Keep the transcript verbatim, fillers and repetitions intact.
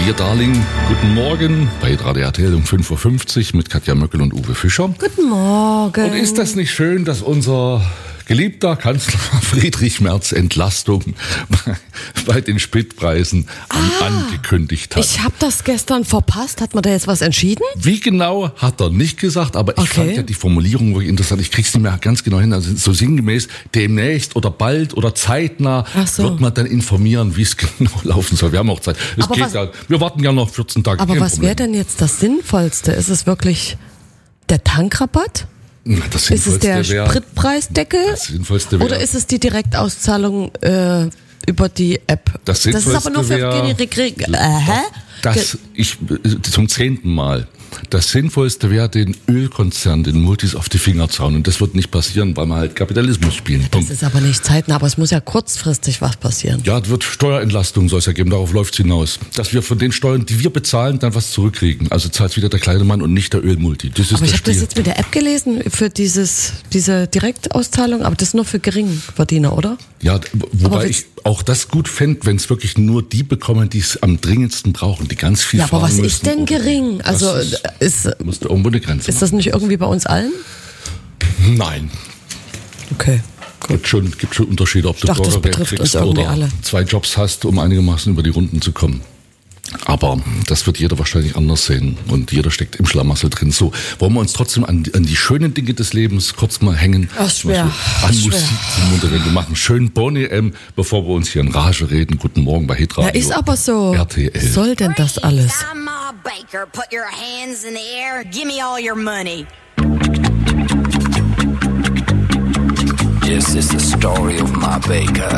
Dear Darling, guten Morgen bei Radio R T L um fünf Uhr fünfzig mit Katja Möckel und Uwe Fischer. Guten Morgen. Und ist das nicht schön, dass unser geliebter Kanzler Friedrich Merz Entlastung bei den Spritpreisen ah, angekündigt hat? Ich habe das gestern verpasst. Hat man da jetzt was entschieden? Wie genau, hat er nicht gesagt, aber ich okay. fand ja die Formulierung wirklich interessant. Ich krieg's nicht mehr ganz genau hin. Also so sinngemäß, demnächst oder bald oder zeitnah so. wird man dann informieren, wie es genau laufen soll. Wir haben auch Zeit. Es aber geht was, ja, wir warten ja noch vierzehn Tage. Aber was wäre denn jetzt das Sinnvollste? Ist es wirklich der Tankrabatt? Das ist es der wär, Spritpreisdeckel? Das Sinnvollste wär, oder ist es die Direktauszahlung äh, über die App? Das Sinnvollste das ist aber nur für wär, äh, das ich zum zehnten Mal. Das Sinnvollste wäre, den Ölkonzern, den Multis auf die Finger zu hauen. Und das wird nicht passieren, weil wir halt Kapitalismus spielen. Das ist aber nicht zeitnah, aber es muss ja kurzfristig was passieren. Ja, es wird Steuerentlastung, soll es ja geben, darauf läuft es hinaus. Dass wir von den Steuern, die wir bezahlen, dann was zurückkriegen. Also zahlt wieder der kleine Mann und nicht der Ölmulti. Das ist aber ich das habe das jetzt mit der App gelesen, für dieses, diese Direktauszahlung, aber das ist nur für Geringverdiener, oder? Ja, wobei ich auch das gut fände, wenn es wirklich nur die bekommen, die es am dringendsten brauchen, die ganz viel ja, fahren aber was müssen. ist denn gering? Also ist, ist, musst du irgendwo eine Grenze ist das nicht irgendwie bei uns allen? Nein. Okay. Gibt schon, gibt schon Unterschiede, ob du dachte, Bürgergeld kriegst oder alle. zwei Jobs hast, um einigermaßen über die Runden zu kommen. Aber das wird jeder wahrscheinlich anders sehen und jeder steckt im Schlamassel drin. So, wollen wir uns trotzdem an, an die schönen Dinge des Lebens kurz mal hängen? Ach, schwer. An schwer. Musik zum Mundreden. Wir machen schön Bonnie M, bevor wir uns hier in Rage reden. Guten Morgen bei Hitradio. Ja, ist aber so. R T L. Was soll denn das alles? I'm Ma Baker. Put your hands in the air. Give me all your money. This is the story of Ma Baker.